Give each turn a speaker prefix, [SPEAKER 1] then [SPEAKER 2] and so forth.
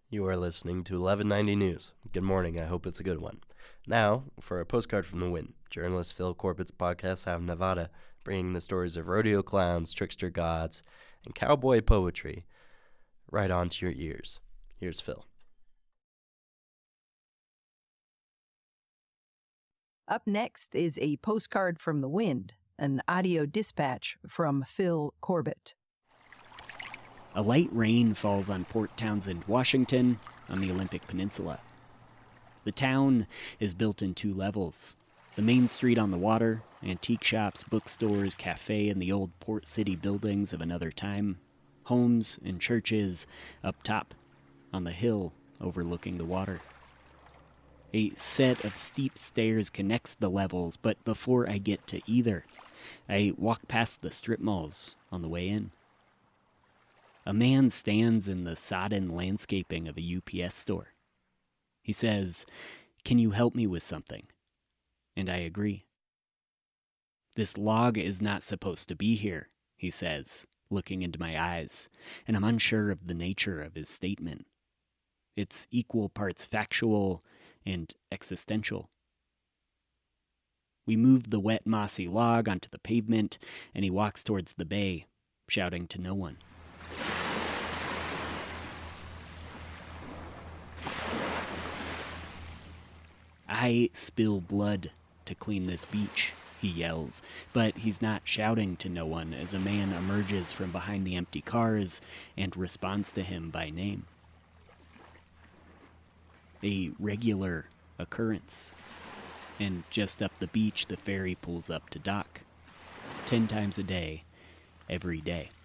[SPEAKER 1] You are listening to 1190 News. Good morning, I hope it's a good one. Now, for a postcard from the wind, journalist Phil Corbett's podcast out of Nevada, bringing the stories of rodeo clowns, trickster gods, and cowboy poetry right onto your ears. Here's Phil.
[SPEAKER 2] Up next is a postcard from the wind, an audio dispatch from Phil Corbett.
[SPEAKER 3] A light rain falls on Port Townsend, Washington, on the Olympic Peninsula. The town is built in 2 levels. The main street on the water, antique shops, bookstores, cafe, and the old Port City buildings of another time. Homes and churches up top, on the hill overlooking the water. A set of steep stairs connects the levels, but before I get to either, I walk past the strip malls on the way in. A man stands in the sodden landscaping of a UPS store. He says, "Can you help me with something?" And I agree. "This log is not supposed to be here," he says, looking into my eyes, and I'm unsure of the nature of his statement. It's equal parts factual and existential. We move the wet, mossy log onto the pavement, and he walks towards the bay, shouting to no one. "I spill blood to clean this beach," he yells, but he's not shouting to no one as a man emerges from behind the empty cars and responds to him by name. A regular occurrence. And just up the beach, the ferry pulls up to dock. 10 times a day, every day.